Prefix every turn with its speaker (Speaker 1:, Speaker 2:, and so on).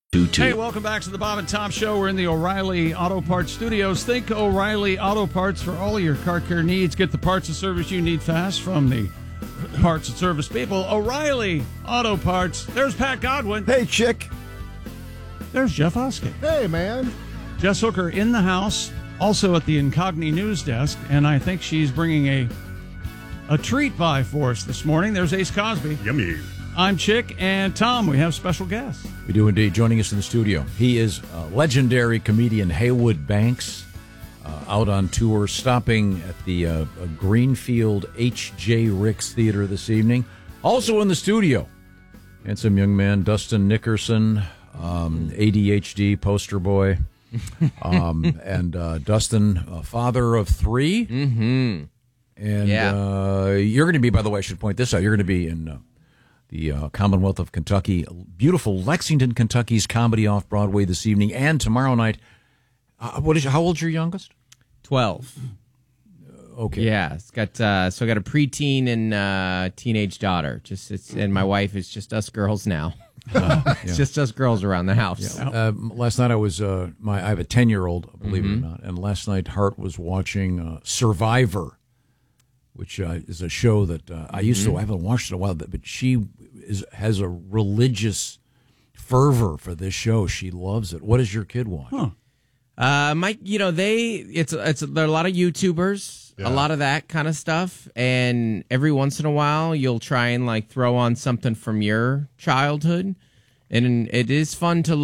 Speaker 1: Hey, welcome back to the Bob and Tom Show. We're in the O'Reilly Auto Parts Studios. Think O'Reilly Auto Parts for all your car care needs. Get the parts and service you need fast from the parts and service people. O'Reilly Auto Parts. There's Pat Godwin.
Speaker 2: Hey, chick.
Speaker 1: There's Jeff Hosking.
Speaker 2: Hey, man.
Speaker 1: Jess Hooker in the house, also at the Incogni News Desk, and I think she's bringing a treat by for us this morning. There's Ace Cosby.
Speaker 3: Yummy.
Speaker 1: I'm Chick, and Tom, we have special guests.
Speaker 4: We do indeed. Joining us in the studio, he is legendary comedian Haywood Banks, out on tour, stopping at the Greenfield H.J. Ricks Theater this evening. Also in the studio, handsome young man Dustin Nickerson, ADHD poster boy, and Dustin, father of three.
Speaker 5: Mm-hmm.
Speaker 4: And you're going to be, by the way, I should point this out, you're going to be in the Commonwealth of Kentucky, beautiful Lexington, Kentucky's Comedy Off-Broadway this evening and tomorrow night. How old's your youngest?
Speaker 5: 12.
Speaker 4: Okay.
Speaker 5: Yeah, it's got so I got a preteen and teenage daughter. And my wife is just us girls now. It's just us girls around the house.
Speaker 4: Yeah. Last night I was I have a 10-year-old, believe it or not, and last night Hart was watching Survivor, which is a show that I haven't watched in a while, but she has a religious fervor for this show. She loves it. What does your kid watch?
Speaker 1: Huh.
Speaker 5: They're a lot of YouTubers, a lot of that kind of stuff, and every once in a while you'll try and like throw on something from your childhood, and it is fun to